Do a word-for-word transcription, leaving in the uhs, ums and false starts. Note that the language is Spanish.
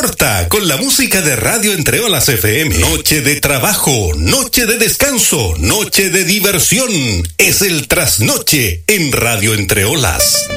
corta con la música de Radio Entre Olas F M. Noche de trabajo, noche de descanso, noche de diversión. Es el trasnoche en Radio Entre Olas.